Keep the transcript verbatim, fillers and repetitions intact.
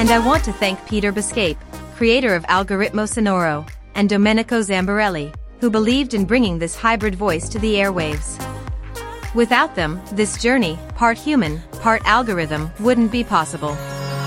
And I want to thank Peter Biscape, creator of Algoritmo Sonoro, and Domenico Zambarelli, who believed in bringing this hybrid voice to the airwaves. Without them, this journey, part human, part algorithm, wouldn't be possible.